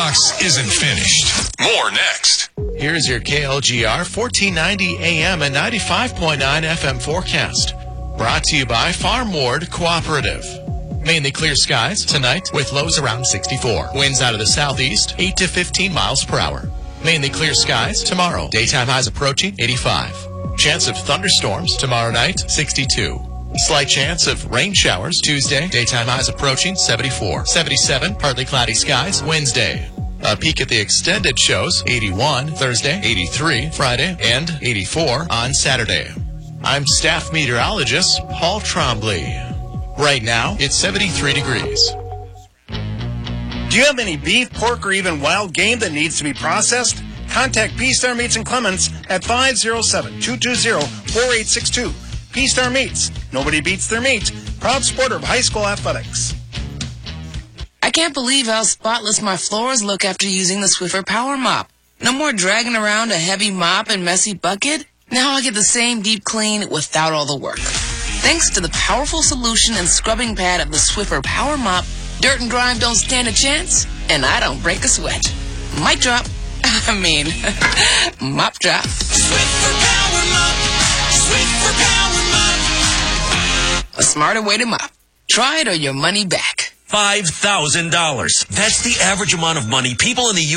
box isn't finished. More next. Here's your KLGR 1490 AM and 95.9 FM forecast. Brought to you by Farm Ward Cooperative. Mainly clear skies tonight with lows around 64. Winds out of the southeast, 8 to 15 miles per hour. Mainly clear skies tomorrow. Daytime highs approaching 85. Chance of thunderstorms tomorrow night, 62. Slight chance of rain showers Tuesday. Daytime highs approaching 74. 77, partly cloudy skies Wednesday. A peek at the extended shows, 81 Thursday, 83 Friday, and 84 on Saturday. I'm staff meteorologist Paul Trombley. Right now, it's 73 degrees. Do you have any beef, pork, or even wild game that needs to be processed? Contact P-Star Meats and Clements at 507-220-4862. P-Star Meats. Nobody beats their meat. Proud supporter of high school athletics. I can't believe how spotless my floors look after using the Swiffer Power Mop. No more dragging around a heavy mop and messy bucket. Now I get the same deep clean without all the work. Thanks to the powerful solution and scrubbing pad of the Swiffer Power Mop, dirt and grime don't stand a chance, and I don't break a sweat. Mic drop. Mop drop. Swiffer Power Mop. Swiffer Power Mop. A smarter way to mop. Try it or your money back. $5,000. That's the average amount of money people in the